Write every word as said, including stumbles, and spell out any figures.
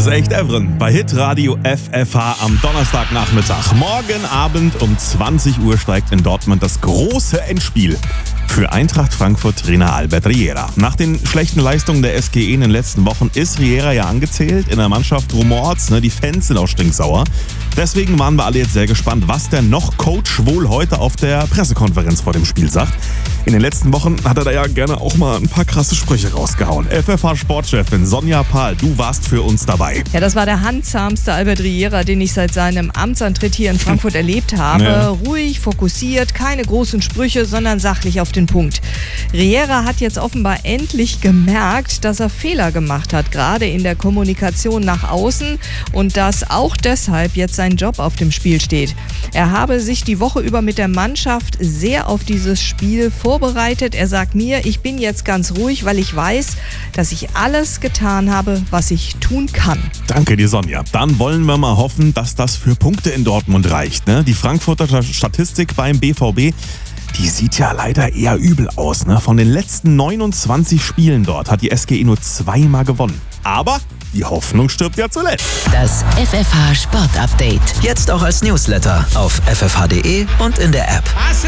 ist echt Evren bei Hitradio F F H am Donnerstagnachmittag. Morgen Abend um zwanzig Uhr steigt in Dortmund das große Endspiel für Eintracht Frankfurt-Trainer Albert Riera. Nach den schlechten Leistungen der S G E in den letzten Wochen ist Riera ja angezählt. In der Mannschaft rumort's, ne? Die Fans sind auch stinksauer. Deswegen waren wir alle jetzt sehr gespannt, was der noch Coach wohl heute auf der Pressekonferenz vor dem Spiel sagt. In den letzten Wochen hat er da ja gerne auch mal ein paar krasse Sprüche rausgehauen. F F H-Sportchefin Sonja Pahl, du warst für uns dabei. Ja, das war der handsahmste Albert Riera, den ich seit seinem Amtsantritt hier in Frankfurt erlebt habe. Ja. Ruhig, fokussiert, keine großen Sprüche, sondern sachlich auf den Punkt. Riera hat jetzt offenbar endlich gemerkt, dass er Fehler gemacht hat, gerade in der Kommunikation nach außen, und dass auch deshalb jetzt sein Job auf dem Spiel steht. Er habe sich die Woche über mit der Mannschaft sehr auf dieses Spiel vorbereitet. Er sagt mir, ich bin jetzt ganz ruhig, weil ich weiß, dass ich alles getan habe, was ich tun kann. Danke dir, Sonja. Dann wollen wir mal hoffen, dass das für Punkte in Dortmund reicht. Ne? Die Frankfurter Statistik beim B V B, die sieht ja leider eher übel aus. Ne? Von den letzten neunundzwanzig Spielen dort hat die S G E nur zweimal gewonnen. Aber die Hoffnung stirbt ja zuletzt. Das F F H Sport Update. Jetzt auch als Newsletter auf f f h punkt d e und in der App.